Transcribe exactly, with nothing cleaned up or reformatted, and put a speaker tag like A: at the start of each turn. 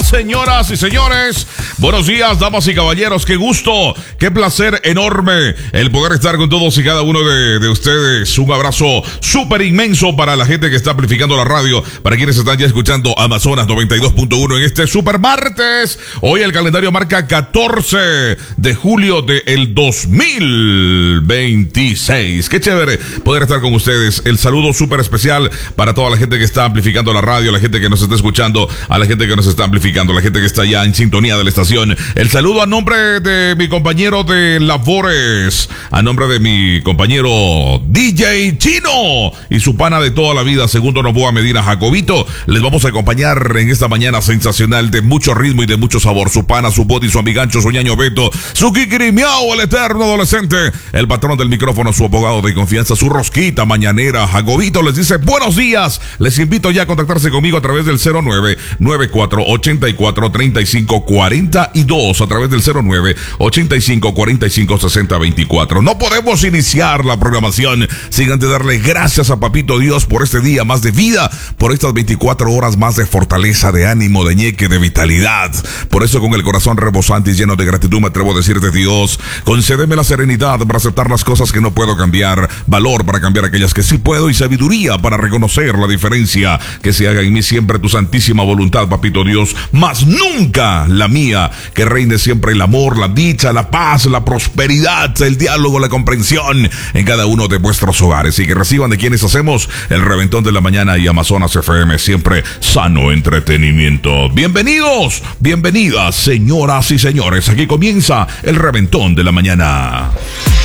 A: días, señoras y señores. Buenos días, damas y caballeros. Qué gusto, qué placer enorme el poder estar con todos y cada uno de, de ustedes. Un abrazo súper inmenso para la gente que está amplificando la radio, para quienes están ya escuchando Amazonas noventa y dos punto uno en este super martes. Hoy el calendario marca catorce de julio del dos mil veintiséis. Qué chévere poder estar con ustedes. El saludo súper especial para toda la gente que está amplificando la radio, la gente que nos está escuchando, a la gente que nos está amplificando, la gente que está ya en sintonía de la estación. El saludo a nombre de mi compañero de labores, a nombre de mi compañero D J Chino y su pana de toda la vida, Segundo Novoa Medina Jacobito. Les vamos a acompañar en esta mañana sensacional de mucho ritmo y de mucho sabor. Su pana, su body, su amigancho, su ñaño Beto, su kikirimiao, el eterno adolescente, el patrón del micrófono, su abogado de confianza, su rosquita mañanera. Jacobito les dice buenos días. Les invito ya a contactarse conmigo a través del cero nueve nueve cuatro ocho cuatro tres cinco cuatro dos, a través del cero nueve ocho cinco cuatro cinco seis cero dos cuatro. No podemos iniciar la programación sin antes darle gracias a Papito Dios por este día más de vida, por estas veinticuatro horas más de fortaleza, de ánimo, de ñeque, de vitalidad. Por eso, con el corazón rebosante y lleno de gratitud, me atrevo a decirte: Dios, concédeme la serenidad para aceptar las cosas que no puedo cambiar, valor para cambiar aquellas que sí puedo y sabiduría para reconocer la diferencia. Que se haga en mí siempre tu santísima voluntad, Papito Dios, más nunca la mía. Que reine siempre el amor, la dicha, la paz, la prosperidad, el diálogo, la comprensión en cada uno de vuestros hogares, y que reciban de quienes hacemos el reventón de la mañana y Amazonas F M, siempre sano entretenimiento. Bienvenidos, bienvenidas, señoras y señores. Aquí comienza el reventón de la mañana.